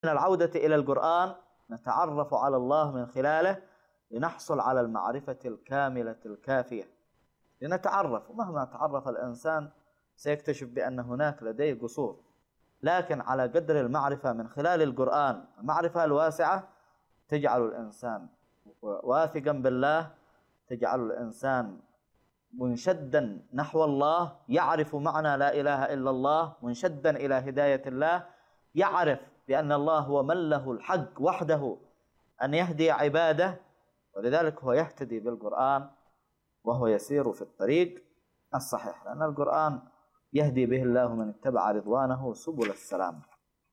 من العودة إلى القرآن نتعرف على الله من خلاله لنحصل على المعرفة الكاملة الكافية. لنتعرف، مهما تعرف الإنسان سيكتشف بأن هناك لديه قصور، لكن على قدر المعرفة من خلال القرآن، المعرفة الواسعة تجعل الإنسان واثقا بالله، تجعل الإنسان منشدا نحو الله، يعرف معنى لا إله إلا الله، منشدا إلى هداية الله، يعرف بأن الله هو من له الحق وحده أن يهدي عباده، ولذلك هو يهتدي بالقرآن وهو يسير في الطريق الصحيح، لأن القرآن يهدي به الله من اتبع رضوانه سبل السلام.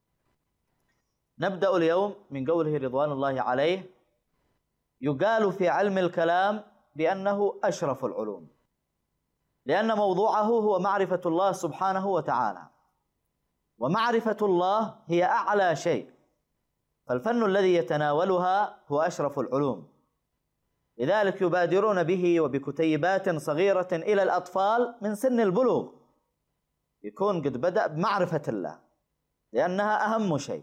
نبدأ اليوم من قوله رضوان الله عليه: يقال في علم الكلام بأنه أشرف العلوم، لأن موضوعه هو معرفة الله سبحانه وتعالى، ومعرفة الله هي أعلى شيء، فالفن الذي يتناولها هو أشرف العلوم. لذلك يبادرون به وبكتيبات صغيرة إلى الأطفال من سن البلوغ، يكون قد بدأ بمعرفة الله لأنها أهم شيء.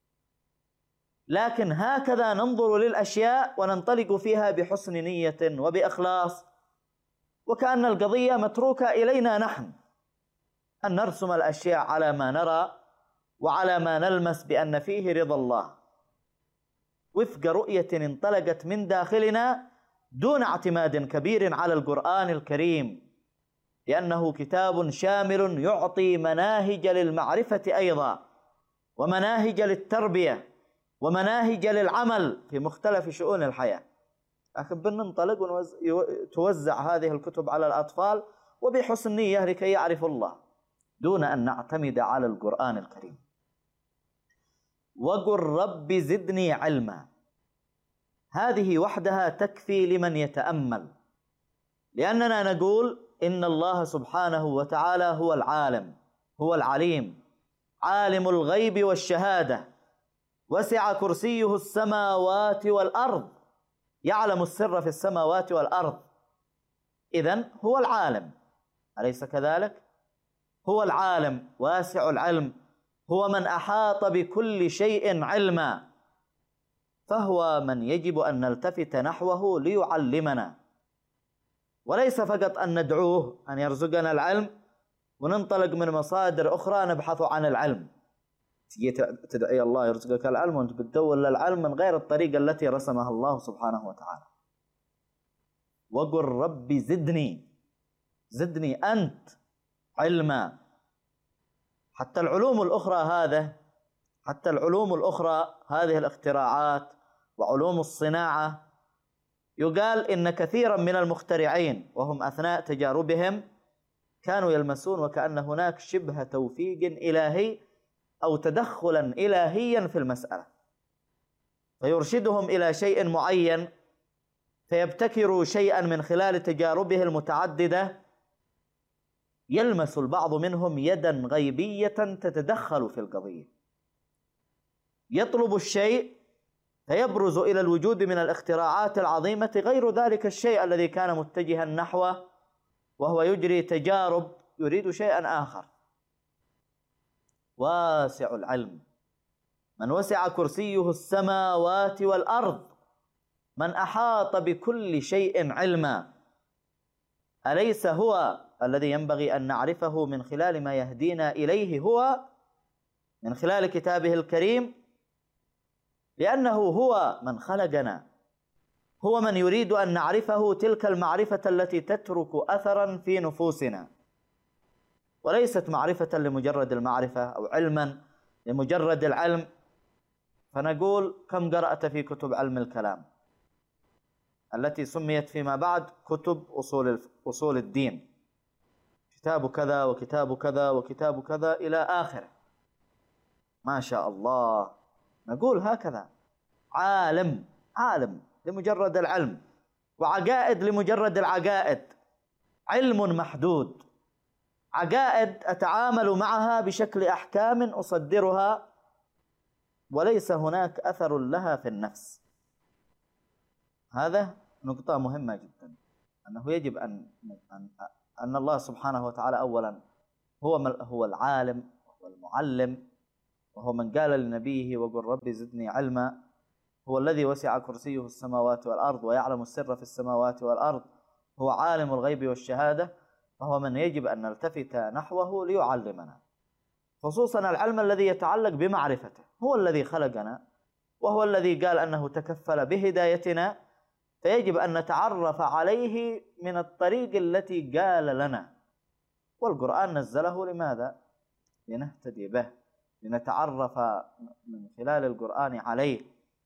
لكن هكذا ننظر للأشياء وننطلق فيها بحسن نية وبإخلاص، وكأن القضية متروكة إلينا نحن أن نرسم الأشياء على ما نرى وعلى ما نلمس بأن فيه رضا الله، وفق رؤية انطلقت من داخلنا دون اعتماد كبير على القرآن الكريم، لأنه كتاب شامل يعطي مناهج للمعرفة أيضا، ومناهج للتربية، ومناهج للعمل في مختلف شؤون الحياة. لكن بننطلق توزع هذه الكتب على الأطفال وبحسن نية لكي يعرفوا الله، دون أن نعتمد على القرآن الكريم. وقل رب زدني علما، هذه وحدها تكفي لمن يتأمل، لأننا نقول إن الله سبحانه وتعالى هو العالم، هو العليم، عالم الغيب والشهادة، وسع كرسيه السماوات والأرض، يعلم السر في السماوات والأرض. إذن هو العالم، أليس كذلك؟ هو العالم واسع العلم، هو من أحاط بكل شيء علما، فهو من يجب أن نلتفت نحوه ليعلمنا، وليس فقط أن ندعوه أن يرزقنا العلم وننطلق من مصادر أخرى نبحث عن العلم. تجي تدعي الله يرزقك العلم وأنت بتدور للعلم من غير الطريقة التي رسمها الله سبحانه وتعالى. وقل رب زدني أنت علما. حتى العلوم الأخرى هذه الاختراعات وعلوم الصناعة، يقال إن كثيرا من المخترعين وهم أثناء تجاربهم كانوا يلمسون وكأن هناك شبه توفيق إلهي أو تدخلا إلهيا في المسألة، فيرشدهم إلى شيء معين، فيبتكروا شيئا من خلال تجاربه المتعددة، يلمس البعض منهم يدا غيبية تتدخل في القضية، يطلب الشيء فيبرز إلى الوجود من الاختراعات العظيمة غير ذلك الشيء الذي كان متجها نحوه، وهو يجري تجارب يريد شيئا آخر. واسع العلم، من وسع كرسيه السماوات والأرض، من أحاط بكل شيء علما. أليس هو الذي ينبغي أن نعرفه من خلال ما يهدينا إليه هو من خلال كتابه الكريم؟ لأنه هو من خلقنا، هو من يريد أن نعرفه تلك المعرفة التي تترك أثرا في نفوسنا، وليست معرفة لمجرد المعرفة أو علما لمجرد العلم. فنقول: كم قرأت في كتب علم الكلام التي سميت فيما بعد كتب أصول الدين، كتاب كذا وكتاب كذا وكتاب كذا إلى آخره، ما شاء الله. نقول هكذا: عالم لمجرد العلم، وعقائد لمجرد العقائد، علم محدود، عقائد أتعامل معها بشكل أحكام أصدرها، وليس هناك أثر لها في النفس. هذا نقطة مهمة جدا، أنه يجب أن الله سبحانه وتعالى أولا هو العالم، هو المعلم، وهو من قال لنبيه وقل ربي زدني علما، هو الذي وسع كرسيه السماوات والأرض ويعلم السر في السماوات والأرض، هو عالم الغيب والشهادة، فهو من يجب أن نلتفت نحوه ليعلمنا، خصوصا العلم الذي يتعلق بمعرفته. هو الذي خلقنا وهو الذي قال أنه تكفل بهدايتنا، فيجب أن نتعرف عليه من الطريق التي قال لنا. والقرآن نزله لماذا؟ لنهتدي به، لنتعرف من خلال القرآن عليه،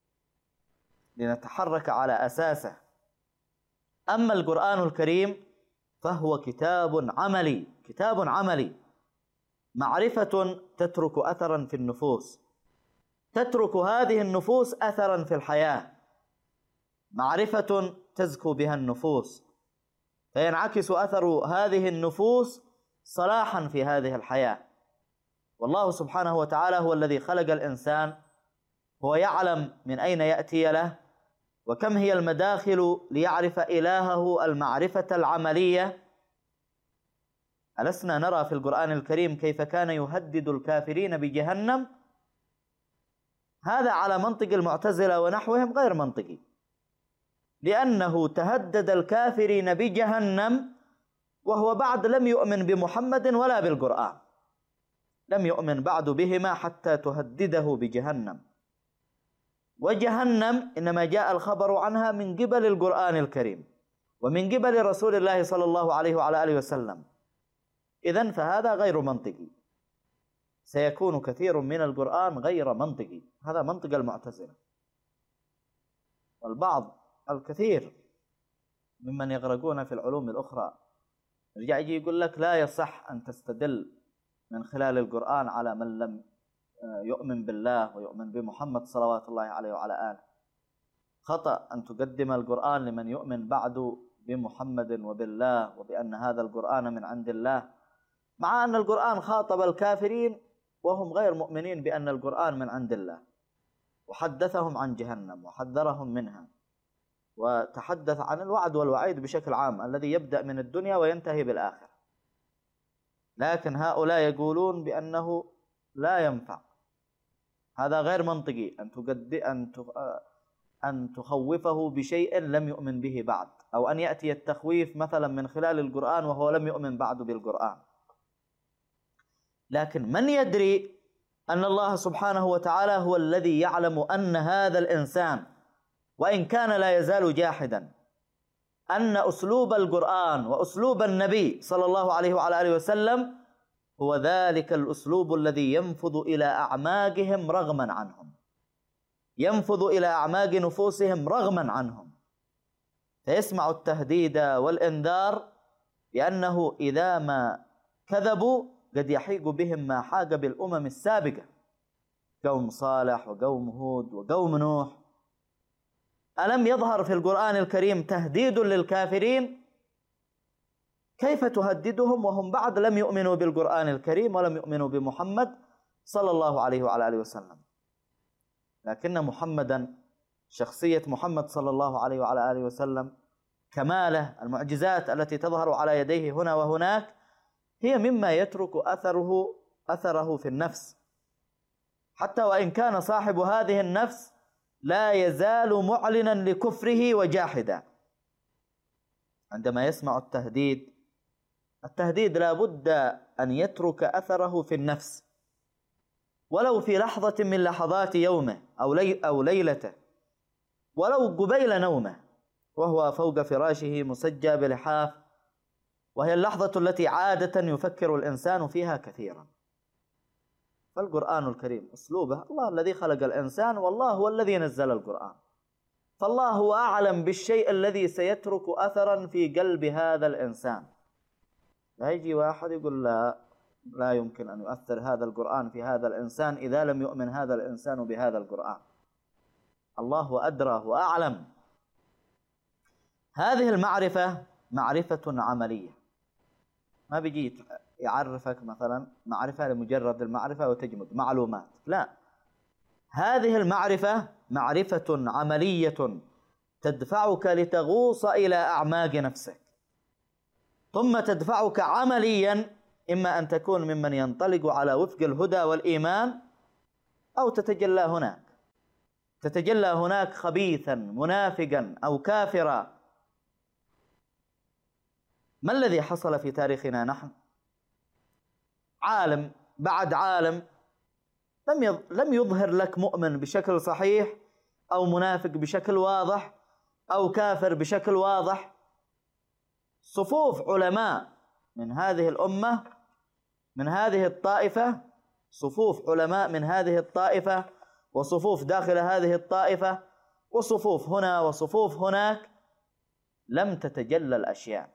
لنتحرك على أساسه. أما القرآن الكريم فهو كتاب عملي، كتاب عملي، معرفة تترك أثرا في النفوس، تترك هذه النفوس أثرا في الحياة، معرفة تزكو بها النفوس، فينعكس أثر هذه النفوس صلاحا في هذه الحياة. والله سبحانه وتعالى هو الذي خلق الإنسان، هو يعلم من أين يأتي له وكم هي المداخل ليعرف إلهه المعرفة العملية. ألسنا نرى في القرآن الكريم كيف كان يهدد الكافرين بجهنم؟ هذا على منطق المعتزلة ونحوهم غير منطقي، لأنه تهدد الكافرين بجهنم وهو بعد لم يؤمن بمحمد ولا بالقرآن، لم يؤمن بعد بهما حتى تهدده بجهنم. وجهنم إنما جاء الخبر عنها من قبل القرآن الكريم ومن قبل رسول الله صلى الله عليه وعلى آله وسلم. إذن فهذا غير منطقي، سيكون كثير من القرآن غير منطقي. هذا منطق المعتزلة. والبعض الكثير ممن يغرقون في العلوم الأخرى يرجع يجي يقول لك لا يصح أن تستدل من خلال القرآن على من لم يؤمن بالله ويؤمن بمحمد صلوات الله عليه وعلى آله. خطأ أن تقدم القرآن لمن يؤمن بعد بمحمد وبالله وبأن هذا القرآن من عند الله، مع أن القرآن خاطب الكافرين وهم غير مؤمنين بأن القرآن من عند الله، وحدثهم عن جهنم وحذرهم منها، وتحدث عن الوعد والوعيد بشكل عام الذي يبدأ من الدنيا وينتهي بالآخرة. لكن هؤلاء يقولون بأنه لا ينفع. هذا غير منطقي أن تخوفه بشيء لم يؤمن به بعد، أو أن يأتي التخويف مثلا من خلال القرآن وهو لم يؤمن بعد بالقرآن. لكن من يدري أن الله سبحانه وتعالى هو الذي يعلم أن هذا الإنسان وإن كان لا يزال جاحدا، أن أسلوب القرآن وأسلوب النبي صلى الله عليه وعلى آله وسلم هو ذلك الأسلوب الذي ينفذ إلى أعماقهم رغما عنهم، ينفذ إلى أعماق نفوسهم رغما عنهم، فيسمع التهديد والإنذار بأنه إذا ما كذبوا قد يحيق بهم ما حاق بالأمم السابقة، قوم صالح وقوم هود وقوم نوح. ألم يظهر في القرآن الكريم تهديد للكافرين؟ كيف تهددهم وهم بعد لم يؤمنوا بالقرآن الكريم ولم يؤمنوا بمحمد صلى الله عليه وعلى آله وسلم؟ لكن محمدا، شخصية محمد صلى الله عليه وعلى آله وسلم، كماله، المعجزات التي تظهر على يديه هنا وهناك، هي مما يترك أثره في النفس، حتى وإن كان صاحب هذه النفس لا يزال معلنا لكفره وجاحدا. عندما يسمع التهديد لا بد أن يترك أثره في النفس، ولو في لحظة من لحظات يومه أو ليلته، ولو قبيل نومه وهو فوق فراشه مسجى بلحاف، وهي اللحظة التي عادة يفكر الإنسان فيها كثيرا. فالقرآن الكريم أسلوبه، الله الذي خلق الإنسان والله هو الذي نزل القرآن، فالله هو أعلم بالشيء الذي سيترك أثرا في قلب هذا الإنسان. لا يجي واحد يقول لا يمكن أن يؤثر هذا القرآن في هذا الإنسان إذا لم يؤمن هذا الإنسان بهذا القرآن. الله أدرى وأعلم. هذه المعرفة معرفة عملية، ما بيجي يعرفك مثلا معرفة لمجرد المعرفة وتجمد معلومات، لا، هذه المعرفة معرفة عملية تدفعك لتغوص إلى أعماق نفسك، ثم تدفعك عمليا إما أن تكون ممن ينطلق على وفق الهدى والإيمان، أو تتجلى هناك، تتجلى هناك خبيثا منافقا أو كافرا. ما الذي حصل في تاريخنا نحن؟ عالم بعد عالم لم يظهر لك مؤمن بشكل صحيح، أو منافق بشكل واضح، أو كافر بشكل واضح. صفوف علماء من هذه الأمة، من هذه الطائفة، صفوف علماء من هذه الطائفة، وصفوف داخل هذه الطائفة، وصفوف هنا وصفوف هناك، لم تتجلى الأشياء،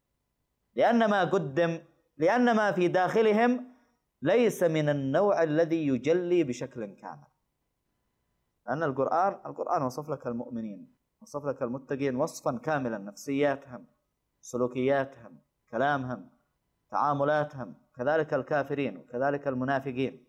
لأن ما في داخلهم ليس من النوع الذي يجلي بشكل كامل. لأن القرآن وصف لك المؤمنين، وصف لك المتقين وصفا كاملا، نفسياتهم، سلوكياتهم، كلامهم، تعاملاتهم، كذلك الكافرين وكذلك المنافقين.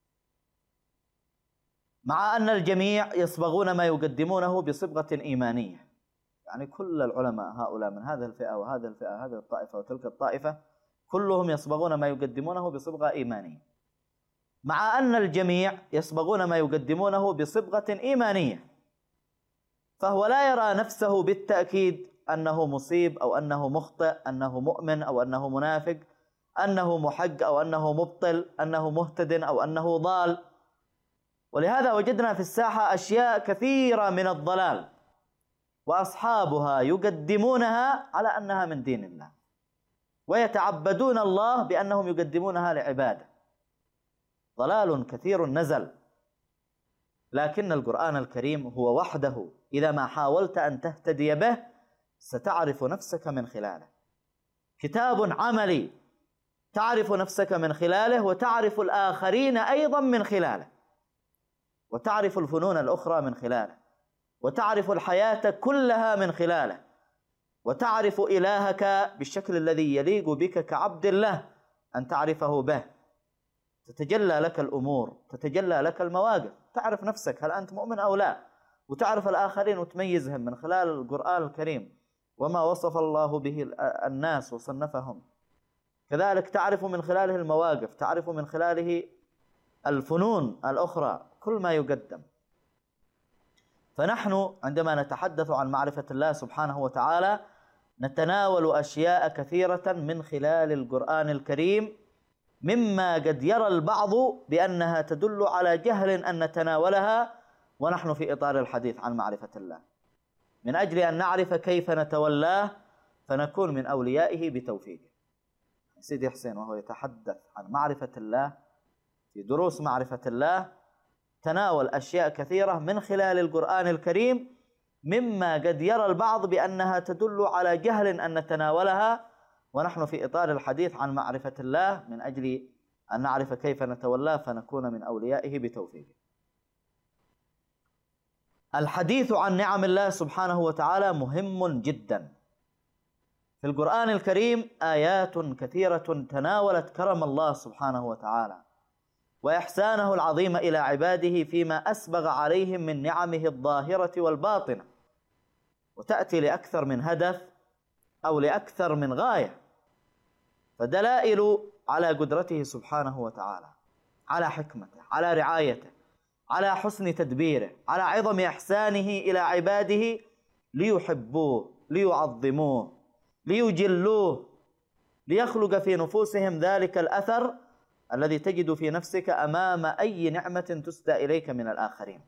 مع أن الجميع يصبغون ما يقدمونه بصبغة إيمانية، يعني كل العلماء هؤلاء من هذه الفئة وهذه الفئة، هذه الطائفة وتلك الطائفة، كلهم يصبغون ما يقدمونه بصبغة إيمانية، مع أن الجميع يصبغون ما يقدمونه بصبغة إيمانية. فهو لا يرى نفسه بالتأكيد أنه مصيب أو أنه مخطئ، أنه مؤمن أو أنه منافق، أنه محق أو أنه مبطل، أنه مهتد أو أنه ضال. ولهذا وجدنا في الساحة أشياء كثيرة من الضلال، وأصحابها يقدمونها على أنها من دين الله، ويتعبدون الله بأنهم يقدمونها لعباده. ضلال كثير نزل، لكن القرآن الكريم هو وحده إذا ما حاولت أن تهتدي به ستعرف نفسك من خلاله. كتاب عملي تعرف نفسك من خلاله، وتعرف الآخرين أيضا من خلاله، وتعرف الفنون الأخرى من خلاله، وتعرف الحياة كلها من خلاله، وتعرف إلهك بالشكل الذي يليق بك كعبد الله أن تعرفه به. تتجلى لك الأمور، تتجلى لك المواقف، تعرف نفسك هل أنت مؤمن أو لا، وتعرف الآخرين وتميزهم من خلال القرآن الكريم وما وصف الله به الناس وصنفهم. كذلك تعرف من خلاله المواقف، تعرف من خلاله الفنون الأخرى، كل ما يقدم. فنحن عندما نتحدث عن معرفة الله سبحانه وتعالى نتناول أشياء كثيرة من خلال القرآن الكريم، مما قد يرى البعض بأنها تدل على جهل أن نتناولها ونحن في إطار الحديث عن معرفة الله، من أجل أن نعرف كيف نتولاه فنكون من أوليائه بتوفيقه. سيدي حسين وهو يتحدث عن معرفة الله في دروس معرفة الله تناول أشياء كثيرة من خلال القرآن الكريم، مما قد يرى البعض بأنها تدل على جهل أن نتناولها ونحن في إطار الحديث عن معرفة الله، من أجل أن نعرف كيف نتولاه فنكون من أوليائه بتوفيقه. الحديث عن نعم الله سبحانه وتعالى مهم جدا. في القرآن الكريم آيات كثيرة تناولت كرم الله سبحانه وتعالى وإحسانه العظيم إلى عباده فيما أسبغ عليهم من نعمه الظاهرة والباطنة، وتأتي لأكثر من هدف أو لأكثر من غاية، فدلائل على قدرته سبحانه وتعالى، على حكمته، على رعايته، على حسن تدبيره، على عظم إحسانه إلى عباده ليحبوه، ليعظموه، ليجلوه، ليخلق في نفوسهم ذلك الأثر الذي تجد في نفسك أمام أي نعمة تسدى إليك من الآخرين.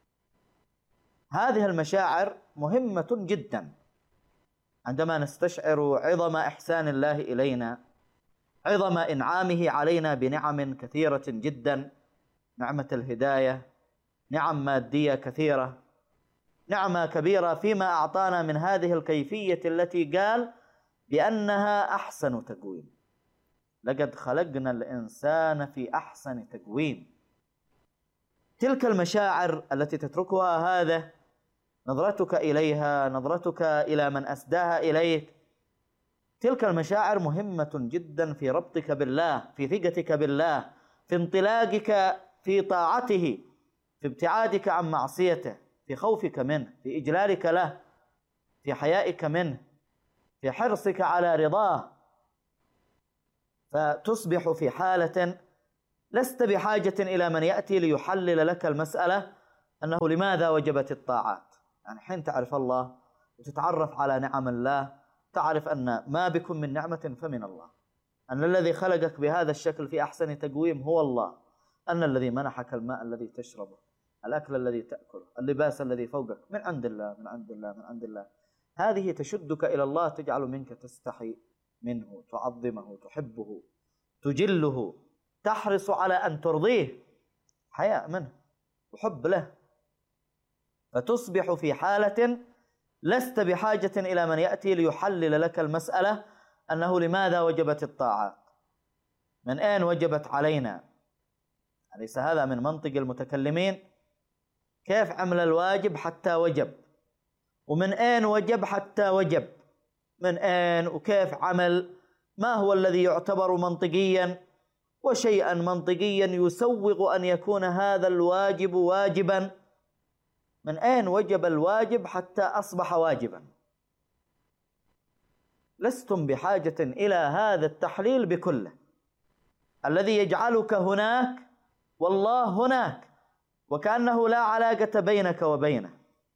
هذه المشاعر مهمة جدا عندما نستشعر عظم إحسان الله إلينا، عظم إنعامه علينا بنعم كثيرة جدا، نعمة الهداية، نعم مادية كثيرة، نعمة كبيرة فيما أعطانا من هذه الكيفية التي قال بأنها أحسن تقويم. لقد خلقنا الإنسان في أحسن تقويم. تلك المشاعر التي تتركها هذا، نظرتك إليها، نظرتك إلى من أسداها إليك، تلك المشاعر مهمة جدا في ربطك بالله، في ثقتك بالله، في انطلاقك في طاعته، في ابتعادك عن معصيته، في خوفك منه، في إجلالك له، في حيائك منه، في حرصك على رضاه، فتصبح في حالة لست بحاجة إلى من يأتي ليحلل لك المسألة أنه لماذا وجبت الطاعات. يعني حين تعرف الله وتتعرف على نعم الله، تعرف أن ما بكم من نعمة فمن الله، أن الذي خلقك بهذا الشكل في أحسن تقويم هو الله، أن الذي منحك الماء الذي تشربه، الأكل الذي تأكله، اللباس الذي فوقك من عند الله من عند الله من عند الله. هذه تشدك إلى الله، تجعل منك تستحي منه، تعظمه، تحبه، تجله، تحرص على أن ترضيه، حياء منه وحب له، فتصبح في حالة لست بحاجة إلى من يأتي ليحلل لك المسألة أنه لماذا وجبت الطاعات، من أين وجبت علينا. أليس هذا من منطق المتكلمين؟ كيف عمل الواجب حتى وجب، ومن أين وجب حتى وجب، من أين وكيف عمل، ما هو الذي يعتبر منطقيا وشيئا منطقيا يسوغ أن يكون هذا الواجب واجبا، من أين وجب الواجب حتى أصبح واجبا. لستم بحاجة إلى هذا التحليل بكله الذي يجعلك هناك والله هناك، وكأنه لا علاقة بينك وبينه.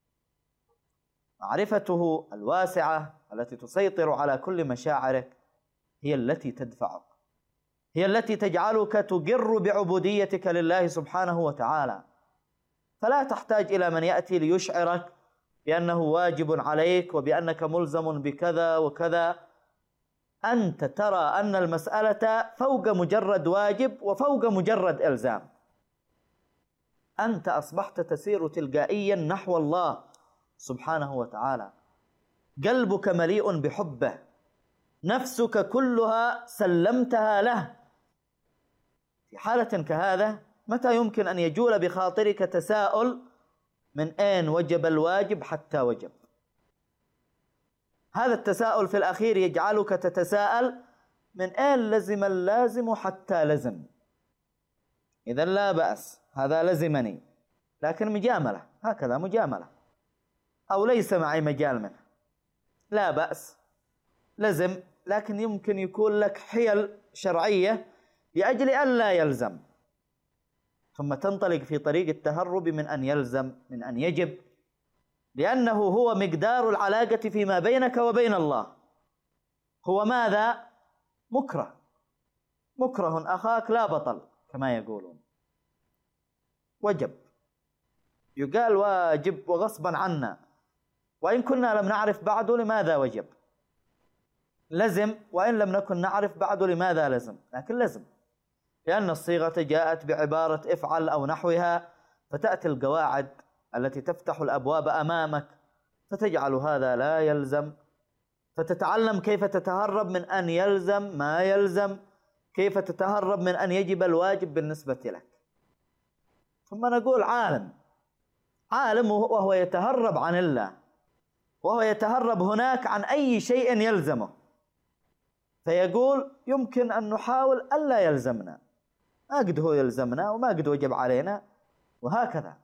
معرفته الواسعة التي تسيطر على كل مشاعرك هي التي تدفعك، هي التي تجعلك تقر بعبوديتك لله سبحانه وتعالى، فلا تحتاج إلى من يأتي ليشعرك بأنه واجب عليك وبأنك ملزم بكذا وكذا. أنت ترى أن المسألة فوق مجرد واجب وفوق مجرد إلزام، أنت أصبحت تسير تلقائيا نحو الله سبحانه وتعالى، قلبك مليء بحبه، نفسك كلها سلمتها له. في حالة كهذا متى يمكن أن يجول بخاطرك تساؤل من أين وجب الواجب حتى وجب؟ هذا التساؤل في الأخير يجعلك تتساءل من أين لزم اللازم حتى لزم. إذا لا بأس، هذا لزمني لكن مجاملة، هكذا مجاملة، أو ليس معي مجال منه، لا بأس لزم، لكن يمكن يكون لك حيل شرعية لأجل أن لا يلزم، ثم تنطلق في طريق التهرب من أن يلزم، من أن يجب، لأنه هو مقدار العلاقة فيما بينك وبين الله. هو ماذا؟ مكره، مكره أخاك لا بطل كما يقولون. وجب، يقال واجب وغصبا عنا، وإن كنا لم نعرف بعد لماذا وجب. لزم، وإن لم نكن نعرف بعد لماذا لزم، لكن لزم، لأن الصيغة جاءت بعبارة افعل أو نحوها، فتأتي القواعد التي تفتح الأبواب أمامك فتجعل هذا لا يلزم، فتتعلم كيف تتهرب من أن يلزم ما يلزم، كيف تتهرب من أن يجب الواجب بالنسبة لك. ثم نقول عالم وهو يتهرب عن الله، وهو يتهرب هناك عن أي شيء يلزمه، فيقول يمكن أن نحاول ألا يلزمنا، ما قد هو يلزمنا وما قد وجب علينا، وهكذا.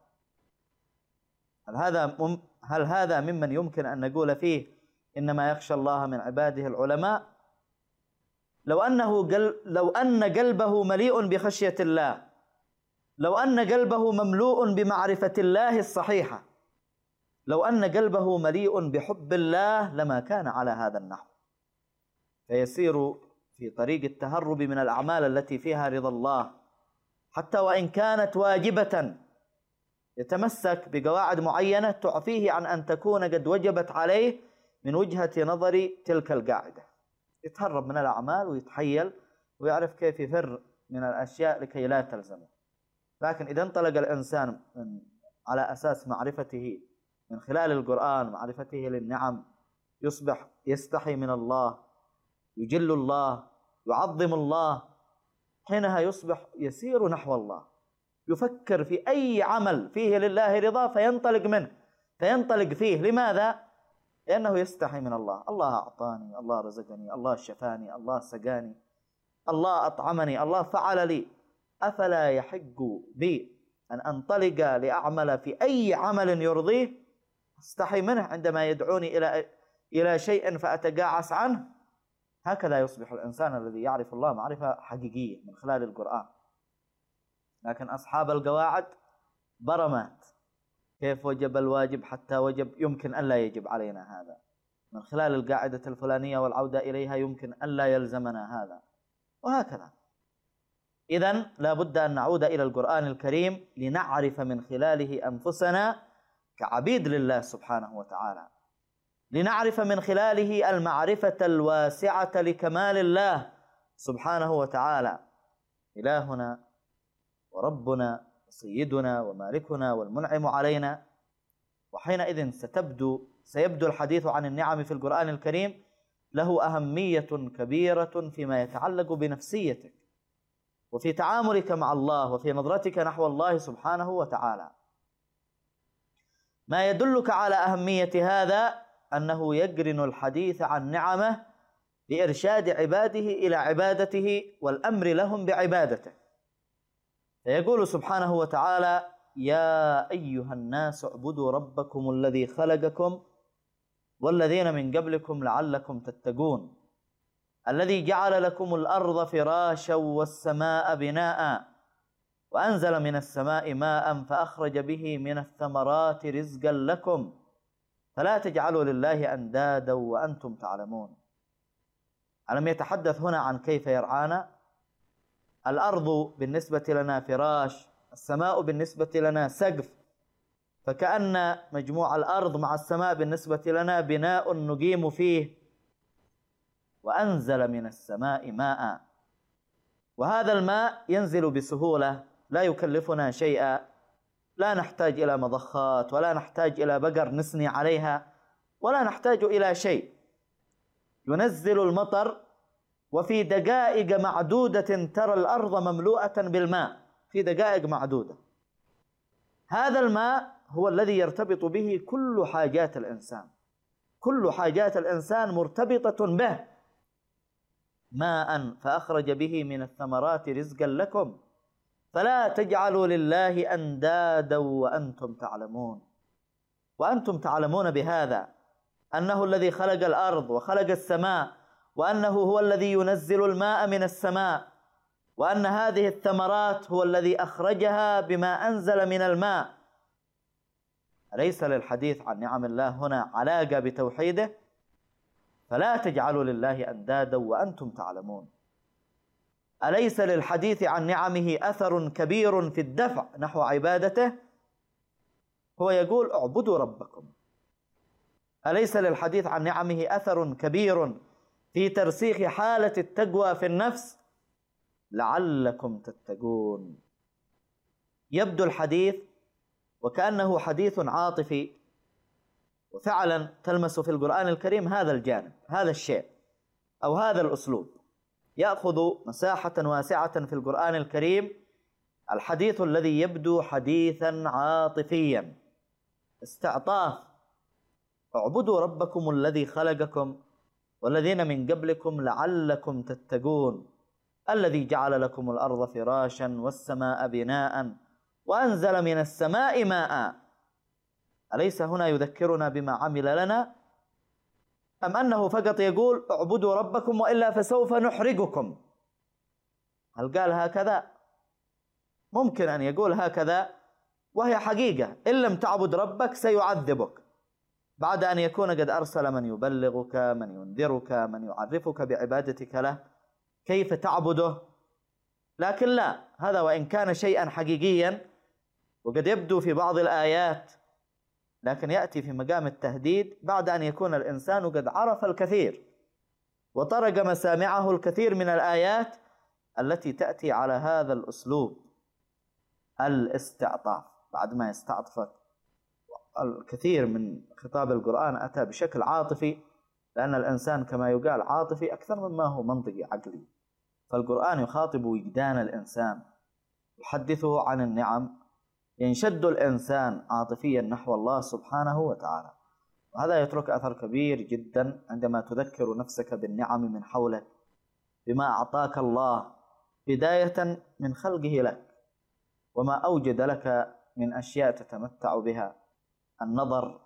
هل هذا ممن يمكن أن نقول فيه إنما يخشى الله من عباده العلماء؟ لو أن قلبه مليء بخشية الله، لو أن قلبه مملوء بمعرفة الله الصحيحة، لو أن قلبه مليء بحب الله لما كان على هذا النحو، فيسير في طريق التهرب من الأعمال التي فيها رضا الله، حتى وإن كانت واجبة، يتمسك بقواعد معينة تعفيه عن أن تكون قد وجبت عليه من وجهة نظر تلك القاعدة. يتهرب من الأعمال ويتحيل ويعرف كيف يفر من الأشياء لكي لا تلزمه. لكن إذا انطلق الإنسان على أساس معرفته من خلال القرآن، معرفته للنعم، يصبح يستحي من الله، يجل الله، يعظم الله، حينها يصبح يسير نحو الله، يفكر في أي عمل فيه لله رضا فينطلق منه، فينطلق فيه. لماذا؟ لأنه يستحي من الله. الله أعطاني، الله رزقني، الله شفاني، الله سقاني، الله أطعمني، الله فعل لي، أفلا يحق بي أن أنطلق لأعمل في أي عمل يرضيه؟ استحي منه عندما يدعوني إلى شيء فأتقاعس عنه. هكذا يصبح الإنسان الذي يعرف الله معرفة حقيقية من خلال القرآن. لكن أصحاب القواعد برمات، كيف وجب الواجب حتى وجب، يمكن أن لا يجب علينا هذا، من خلال القاعدة الفلانية والعودة إليها يمكن أن لا يلزمنا هذا، وهكذا. إذن لا بد أن نعود إلى القرآن الكريم لنعرف من خلاله أنفسنا كعبيد لله سبحانه وتعالى، لنعرف من خلاله المعرفة الواسعة لكمال الله سبحانه وتعالى، إلهنا وربنا وسيدنا ومالكنا والمنعم علينا. وحينئذ سيبدو الحديث عن النعم في القرآن الكريم له أهمية كبيرة فيما يتعلق بنفسيتك وفي تعاملك مع الله وفي نظرتك نحو الله سبحانه وتعالى. ما يدلك على أهمية هذا أنه يقرن الحديث عن نعمه بإرشاد عباده إلى عبادته والأمر لهم بعبادته، فيقول سبحانه وتعالى: يا أيها الناس اعبدوا ربكم الذي خلقكم والذين من قبلكم لعلكم تتقون، الذي جعل لكم الأرض فراشا والسماء بناء وأنزل من السماء ماء فأخرج به من الثمرات رزقا لكم فلا تجعلوا لله أندادا وأنتم تعلمون. ألم يتحدث هنا عن كيف يرعانا؟ الأرض بالنسبة لنا فراش، السماء بالنسبة لنا سقف، فكأن مجموع الأرض مع السماء بالنسبة لنا بناء نقيم فيه. وأنزل من السماء ماء، وهذا الماء ينزل بسهولة لا يكلفنا شيئا، لا نحتاج إلى مضخات ولا نحتاج إلى بقر نسني عليها ولا نحتاج إلى شيء، ينزل المطر وفي دقائق معدودة ترى الأرض مملوءة بالماء، في دقائق معدودة. هذا الماء هو الذي يرتبط به كل حاجات الإنسان، كل حاجات الإنسان مرتبطة به. ماء فأخرج به من الثمرات رزقا لكم فلا تجعلوا لله أندادا وأنتم تعلمون. وأنتم تعلمون بهذا أنه الذي خلق الأرض وخلق السماء، وأنه هو الذي ينزل الماء من السماء، وأن هذه الثمرات هو الذي أخرجها بما أنزل من الماء. أليس للحديث عن نعم الله هنا علاقة بتوحيده؟ فلا تجعلوا لله أندادا وأنتم تعلمون. أليس للحديث عن نعمه أثر كبير في الدفع نحو عبادته؟ هو يقول اعبدوا ربكم. أليس للحديث عن نعمه أثر كبير في ترسيخ حالة التقوى في النفس؟ لعلكم تتقون. يبدو الحديث وكأنه حديث عاطفي، وفعلا تلمس في القرآن الكريم هذا الجانب، هذا الشيء أو هذا الأسلوب، يأخذ مساحة واسعة في القرآن الكريم الحديث الذي يبدو حديثا عاطفيا، استعطاف. اعبدوا ربكم الذي خلقكم والذين من قبلكم لعلكم تتقون، الذي جعل لكم الأرض فراشا والسماء بناء وأنزل من السماء ماء. أليس هنا يذكرنا بما عمل لنا؟ أم أنه فقط يقول اعبدوا ربكم وإلا فسوف نحرقكم؟ هل قال هكذا؟ ممكن أن يقول هكذا وهي حقيقة، إن لم تعبد ربك سيعذبك، بعد أن يكون قد أرسل من يبلغك، من ينذرك، من يعرفك بعبادتك له، كيف تعبده؟ لكن لا، هذا وإن كان شيئا حقيقيا وقد يبدو في بعض الآيات، لكن يأتي في مقام التهديد بعد أن يكون الإنسان قد عرف الكثير وطرق مسامعه الكثير من الآيات التي تأتي على هذا الأسلوب، الاستعطاف. بعد ما استعطفت الكثير من خطاب القرآن أتى بشكل عاطفي، لأن الإنسان كما يقال عاطفي أكثر مما هو منطقي عقلي، فالقرآن يخاطب وجدان الإنسان، يحدثه عن النعم، ينشد الإنسان عاطفيا نحو الله سبحانه وتعالى. وهذا يترك أثر كبير جدا عندما تذكر نفسك بالنعم من حولك، بما أعطاك الله بداية من خلقه لك، وما أوجد لك من أشياء تتمتع بها: النظر،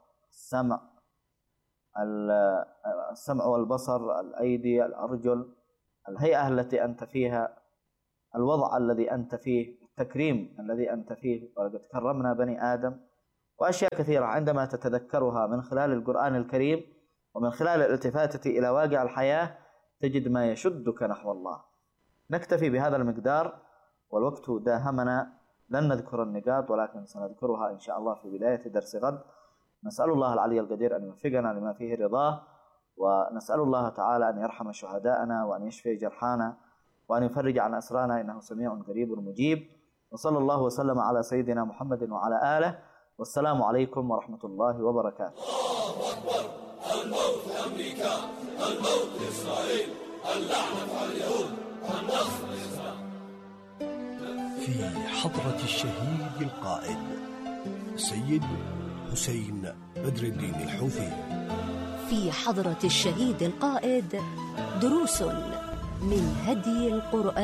السمع والبصر، الأيدي، الأرجل، الهيئة التي أنت فيها، الوضع الذي أنت فيه، التكريم الذي أنت فيه، ولقد كرمنا بني آدم، وأشياء كثيرة عندما تتذكرها من خلال القرآن الكريم ومن خلال الالتفاتة إلى واقع الحياة تجد ما يشدك نحو الله. نكتفي بهذا المقدار والوقت داهمنا، لن نذكر النقاط ولكن سنذكرها إن شاء الله في بداية درس غد. نسأل الله العلي القدير أن يوفقنا لما فيه رضاه، ونسأل الله تعالى أن يرحم شهداءنا وأن يشفي جرحانا وأن يفرج عن أسرانا، إنه سميع قريب مجيب. وصلى الله وسلم على سيدنا محمد وعلى آله، والسلام عليكم ورحمة الله وبركاته. الله أكبر. الموت لأمريكا، الموت لإسرائيل، اللعنة على اليهود، النصر للإسلام. في حضرة الشهيد القائد سيد حسين بدر الدين الحوثي. في حضرة الشهيد القائد دروس من هدي القرآن.